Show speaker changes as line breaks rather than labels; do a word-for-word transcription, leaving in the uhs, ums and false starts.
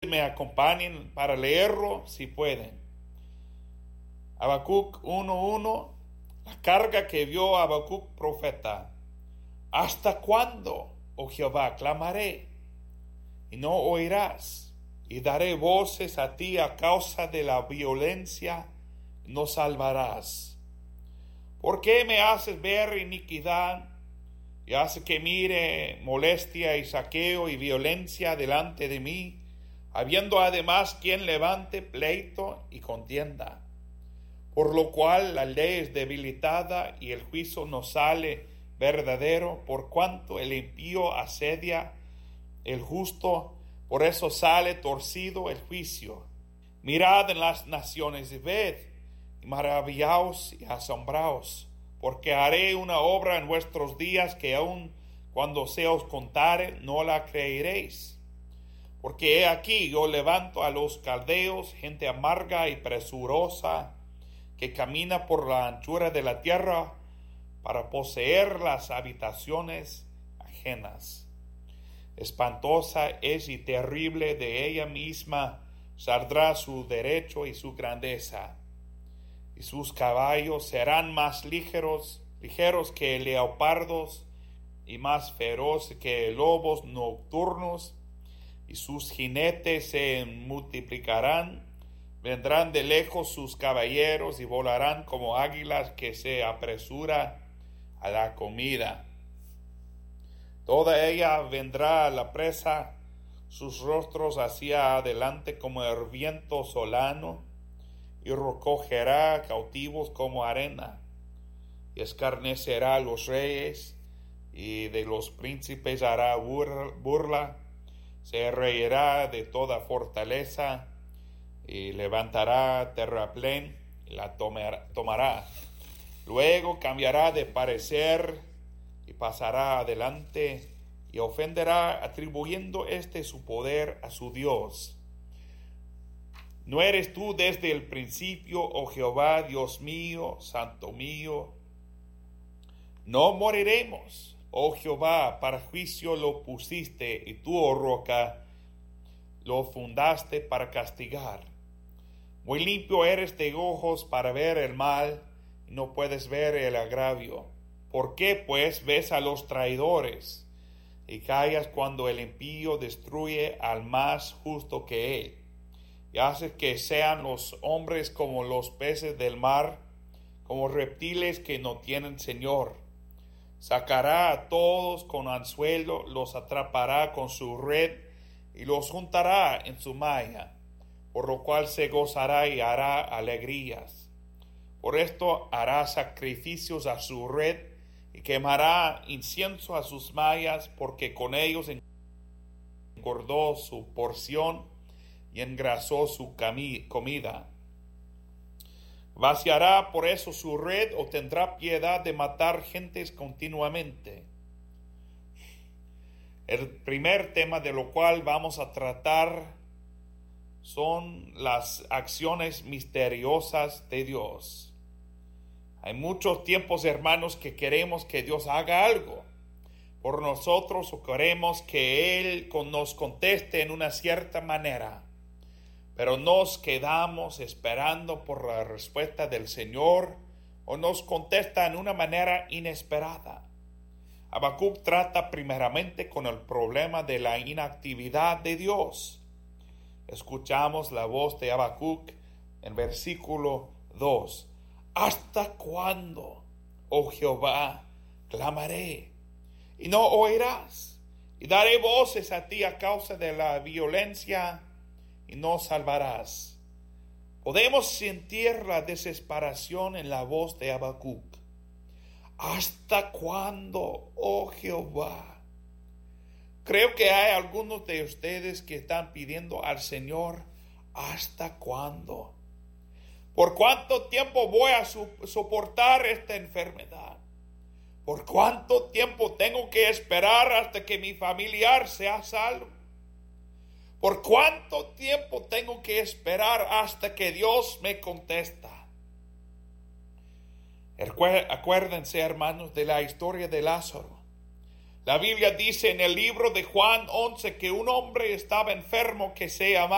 me acompañen para leerlo si pueden. Habacuc uno uno, la carga que vio Habacuc profeta. ¿Hasta cuándo, oh Jehová, clamaré y no oirás? Y daré voces a ti a causa de la violencia, no salvarás. ¿Por qué me haces ver iniquidad y haces que mire molestia y saqueo y violencia delante de mí, habiendo además quien levante pleito y contienda? Por lo cual la ley es debilitada y el juicio no sale verdadero, por cuanto el impío asedia el justo, por eso sale torcido el juicio. Mirad en las naciones y ved, y maravillaos y asombraos, porque haré una obra en vuestros días que aun cuando se os contare no la creeréis. Porque he aquí yo levanto a los caldeos, gente amarga y presurosa, que camina por la anchura de la tierra para poseer las habitaciones ajenas. Espantosa es y terrible, de ella misma saldrá su derecho y su grandeza. Y sus caballos serán más ligeros, ligeros que leopardos, y más feroces que lobos nocturnos, y sus jinetes se multiplicarán. Vendrán de lejos sus caballeros y volarán como águilas que se apresura a la comida. Toda ella vendrá a la presa, sus rostros hacia adelante como el viento solano, y recogerá cautivos como arena, y escarnecerá a los reyes, y de los príncipes hará burla, se reirá de toda fortaleza, y levantará terraplén y la tomará. Luego cambiará de parecer y pasará adelante y ofenderá atribuyendo este su poder a su Dios. ¿No eres tú desde el principio, oh Jehová, Dios mío, santo mío? No moriremos, oh Jehová, para juicio lo pusiste, y tú, oh roca, lo fundaste para castigar. Muy limpio eres de ojos para ver el mal, y no puedes ver el agravio. ¿Por qué, pues, ves a los traidores, y callas cuando el impío destruye al más justo que él? Y haces que sean los hombres como los peces del mar, como reptiles que no tienen señor. Sacará a todos con anzuelo, los atrapará con su red, y los juntará en su malla, por lo cual se gozará y hará alegrías. Por esto hará sacrificios a su red, y quemará incienso a sus mallas, porque con ellos engordó su porción y engrasó su comida. Vaciará por eso su red, o tendrá piedad de matar gentes continuamente. El primer tema de lo cual vamos a tratar son las acciones misteriosas de Dios. Hay muchos tiempos, hermanos, que queremos que Dios haga algo por nosotros, o queremos que Él nos conteste en una cierta manera, pero nos quedamos esperando por la respuesta del Señor, o nos contesta en una manera inesperada. Habacuc trata primeramente con el problema de la inactividad de Dios. Escuchamos la voz de Habacuc en versículo dos. ¿Hasta cuándo, oh Jehová, clamaré y no oirás? Y daré voces a ti a causa de la violencia y no salvarás. Podemos sentir la desesperación en la voz de Habacuc. ¿Hasta cuándo, oh Jehová? Creo que hay algunos de ustedes que están pidiendo al Señor, ¿hasta cuándo? ¿Por cuánto tiempo voy a soportar esta enfermedad? ¿Por cuánto tiempo tengo que esperar hasta que mi familiar sea salvo? ¿Por cuánto tiempo tengo que esperar hasta que Dios me contesta? Acuérdense, hermanos, de la historia de Lázaro. La Biblia dice en el libro de Juan once que un hombre estaba enfermo que se llamaba